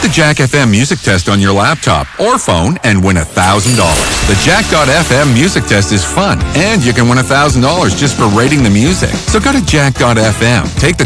the Jack FM music test on your laptop or phone and win $1,000. The Jack.fm music test is fun, and you can win $1,000 just for rating the music. So go to Jack.fm, take the